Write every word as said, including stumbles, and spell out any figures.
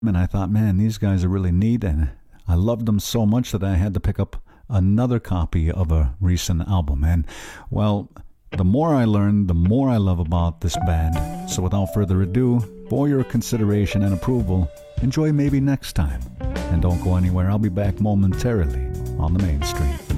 and I thought, man, these guys are really neat, and I loved them so much that I had to pick up another copy of a recent album. And, well, the more I learn, the more I love about this band. So without further ado, for your consideration and approval, enjoy Maybe Next Time. And don't go anywhere, I'll be back momentarily on the main street.